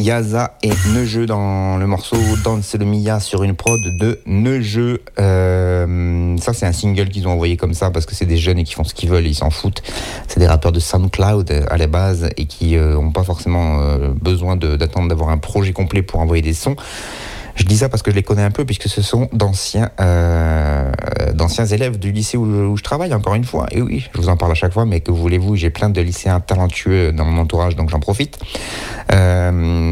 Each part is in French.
Yaza et Neujeu dans le morceau Danse le Mia sur une prod de Neujeu. Ça, c'est un single qu'ils ont envoyé comme ça parce que c'est des jeunes et qui font ce qu'ils veulent, ils s'en foutent. C'est des rappeurs de SoundCloud à la base et qui n'ont pas forcément besoin d'attendre d'avoir un projet complet pour envoyer des sons. Je dis ça parce que je les connais un peu, puisque ce sont d'anciens élèves du lycée où je travaille, encore une fois. Et oui, je vous en parle à chaque fois, mais que voulez-vous, j'ai plein de lycéens talentueux dans mon entourage, donc j'en profite. Là,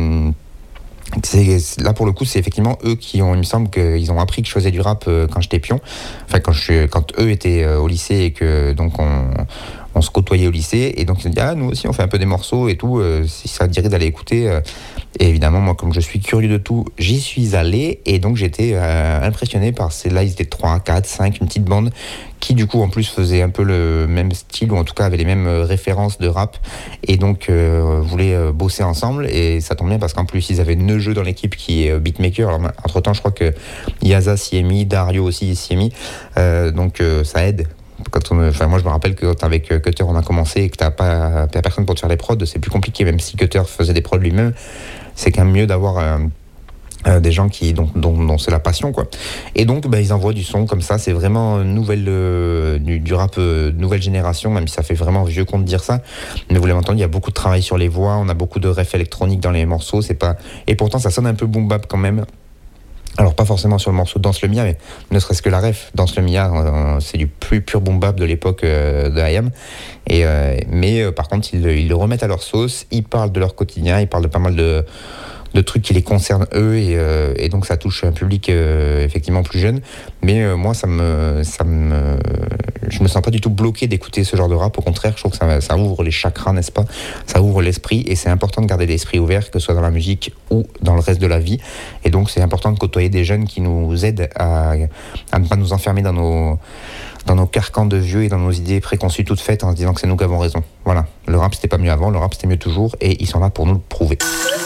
pour le coup, c'est effectivement eux qui ont, il me semble qu'ils ont appris que je faisais du rap quand j'étais pion. Enfin, quand eux étaient au lycée et que donc on se côtoyait au lycée, et donc ils se disaient, nous aussi on fait un peu des morceaux et tout, si ça te dirait d'aller écouter. Et évidemment, moi, comme je suis curieux de tout, j'y suis allé, et donc j'étais impressionné par là, ils étaient 3, 4, 5, une petite bande qui du coup en plus faisait un peu le même style, ou en tout cas avait les mêmes références de rap, et donc voulaient bosser ensemble. Et ça tombe bien parce qu'en plus ils avaient Neujeu dans l'équipe qui est beatmaker. Alors entre temps je crois que Yaza s'y est mis, Dario aussi s'y est mis, donc ça aide. Moi je me rappelle que quand avec Cutter on a commencé et que t'as personne pour te faire les prods, c'est plus compliqué. Même si Cutter faisait des prods lui-même, c'est quand même mieux d'avoir des gens dont c'est la passion, quoi. Et donc ils envoient du son comme ça. C'est vraiment du rap nouvelle génération, même si ça fait vraiment vieux con de dire ça, mais vous l'avez entendu, il y a beaucoup de travail sur les voix, on a beaucoup de refs électroniques dans les morceaux, et pourtant ça sonne un peu boom bap quand même. Alors pas forcément sur le morceau Danse le Mia, mais ne serait-ce que la ref Danse le Mia, c'est du plus pur boom bap de l'époque de I.Am. Mais par contre ils le remettent à leur sauce, ils parlent de leur quotidien, ils parlent de pas mal de trucs qui les concernent eux, et donc ça touche un public effectivement plus jeune. Mais moi je me sens pas du tout bloqué d'écouter ce genre de rap. Au contraire, je trouve que ça ouvre les chakras, n'est-ce pas, ça ouvre l'esprit, et c'est important de garder l'esprit ouvert, que ce soit dans la musique ou dans le reste de la vie. Et donc c'est important de côtoyer des jeunes qui nous aident à ne pas nous enfermer dans nos carcans de vieux et dans nos idées préconçues toutes faites en se disant que c'est nous qui avons raison. Voilà, le rap c'était pas mieux avant, le rap c'était mieux toujours, et ils sont là pour nous le prouver.